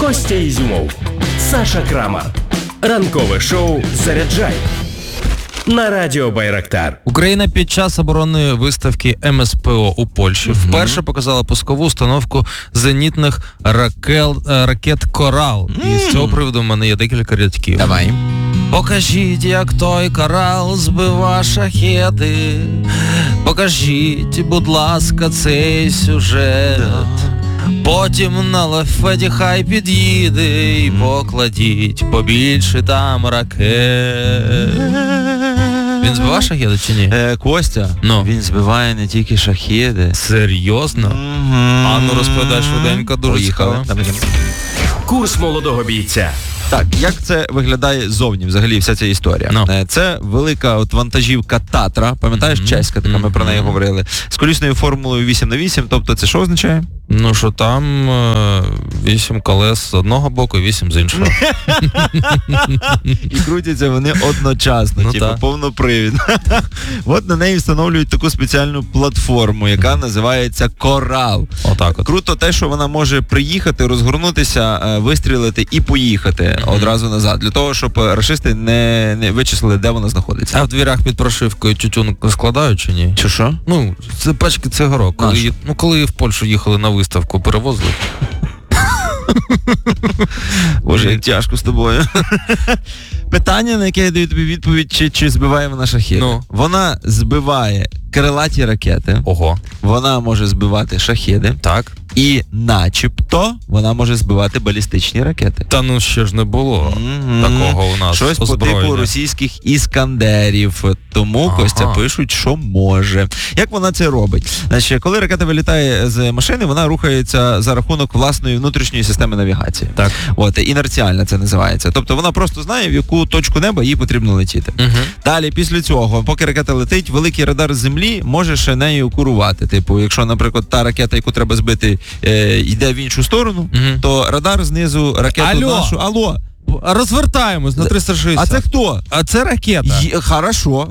Костя Ізюмов, Саша Крамар. Ранкове шоу «Заряджай» на Радіо Байрактар. Україна під час оборонної виставки МСПО у Польщі вперше показала пускову установку зенітних ракет «Корал». І з цього приводу в мене є декілька рядків. Давай. Покажіть, як той «Корал» збива шахеди. Покажіть, будь ласка, цей сюжет. Потім на лефеді хай під'їде і покладіть побільше там ракет. Він збиває шахеди чи ні? Костя, він збиває не тільки шахеди. Серйозно? А ну розповідай швиденько, дуже цікаво. Курс молодого бійця. Так, як це виглядає зовні, взагалі, вся ця історія? Це велика вантажівка Татра, пам'ятаєш, чеська така, ми про неї говорили, з колісною формулою 8х8, тобто це що означає? Ну, що там 8 колес з одного боку і 8 з іншого. І крутяться вони одночасно, повнопривідно. От на неї встановлюють таку спеціальну платформу, яка називається «Корал». Отак от. Круто те, що вона може приїхати, розгорнутися, вистрілити і поїхати одразу назад, для того, щоб рашисти не вичислили, де вона знаходиться. А в двірах під прошивкою тютюн складають чи ні? Чи що? Ну, це пачки цигарок. Коли в Польщу їхали на виставку, перевозили. Боже, як тяжко з тобою. Питання, на яке я даю тобі відповідь, чи збиває вона шахеди. Вона збиває крилаті ракети. Ого. Вона може збивати шахеди. Так. І начебто вона може збивати балістичні ракети. Та ну ще ж не було такого у нас. Щось по типу російських іскандерів. Тому, Костя, пишуть, що може. Як вона це робить? Значить, коли ракета вилітає з машини, вона рухається за рахунок власної внутрішньої системи навігації. Так. От, інерціальна це називається. Тобто вона просто знає, в яку точку неба їй потрібно летіти. Далі, після цього, поки ракета летить, великий радар з землі може ще нею курувати. Типу, якщо, наприклад, та ракета, яку треба збити, йде в іншу сторону, то радар знизу ракету нашу... Алло! Розвертаємось на 360. А це хто? А це ракета. Хорошо.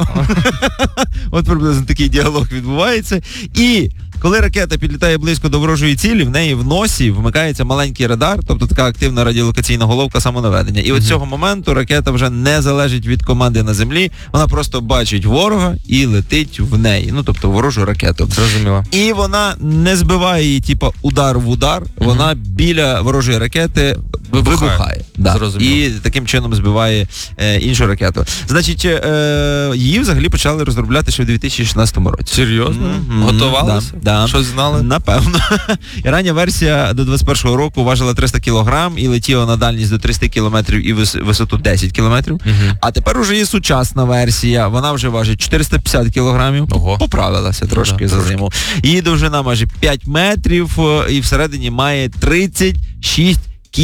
От приблизно такий діалог відбувається. І коли ракета підлітає близько до ворожої цілі, в неї в носі вмикається маленький радар, тобто така активна радіолокаційна головка самонаведення. І от з цього моменту ракета вже не залежить від команди на землі, вона просто бачить ворога і летить в неї. Ну, тобто ворожу ракету. Зрозуміло. І вона не збиває її, типу, удар в удар, вона біля ворожої ракети вибухає. Да. І таким чином збиває іншу ракету. Значить, її взагалі почали розробляти ще в 2016 році. Серйозно? Готувалися? Да. Щось знали? Напевно. І рання версія до 21-го року важила 300 кілограм і летіла на дальність до 300 кілометрів і висоту 10 кілометрів. А тепер уже є сучасна версія, вона вже важить 450 кілограмів. Поправилася трошки за зиму. Її довжина майже 5 метрів і всередині має 36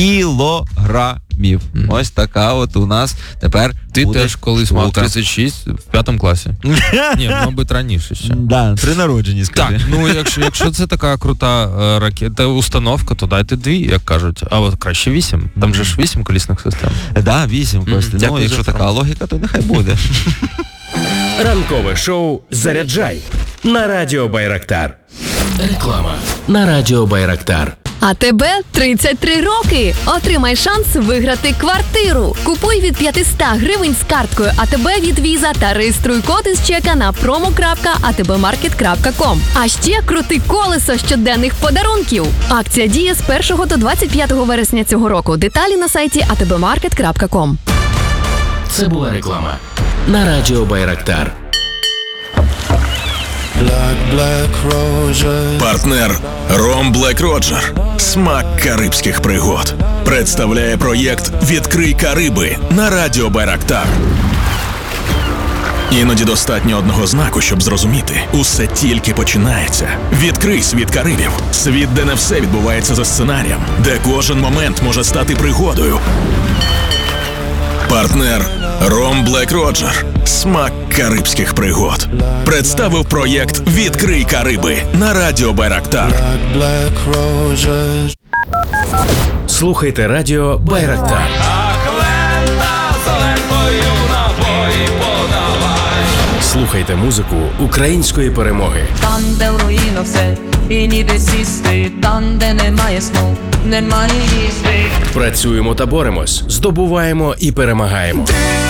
кілограмів. Ось така от у нас тепер Ти теж колись мав 36 в 5 класі. Ні, мабуть, раніше ще. Да, при народженні, скажи. Так, ну якщо це така крута ракета, установка, то дайте 2, як кажуть. А от краще 8. Там же ж 8 колісних систем. Да, 8, Костя. Ну, якщо така логіка, то нехай буде. Ранкове шоу «Заряджай» на Радіо Байрактар. Реклама на Радіо Байрактар. А тебе 33 роки. Отримай шанс виграти квартиру. Купуй від 500 гривень з карткою АТБ від Віза та реєструй код із чека на promo.atbmarket.com. А ще крути колесо щоденних подарунків. Акція діє з 1 до 25 вересня цього року. Деталі на сайті atbmarket.com. Це була реклама на Радіо Байрактар. Партнер Ром Блек Роджер. Смак карибських пригод. Представляє проєкт «Відкрий Кариби» на Радіо Байрактар. Іноді достатньо одного знаку, щоб зрозуміти. Усе тільки починається. Відкрий світ Карибів. Світ, де не все відбувається за сценарієм. Де кожен момент може стати пригодою. Партнер Ром Блек Роджер. Смак карибських пригод. Представив проєкт «Відкрий Кариби» на Радіо Байрактар. Слухайте Радіо Байрактар. Слухайте музику української перемоги. Там, де в руїнах все, і ніде сісти, там, де немає сну, немає їсти. Працюємо та боремось, здобуваємо і перемагаємо.